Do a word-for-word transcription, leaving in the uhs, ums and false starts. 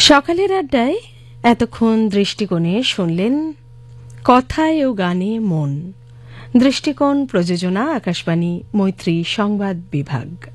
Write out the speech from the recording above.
সকালের আড্ডায় এতক্ষণ দৃষ্টিকোণে শুনলেন কথায় ও গানে মন। দৃষ্টিকোণ প্রযোজনা আকাশবাণী মৈত্রী সংবাদ বিভাগ।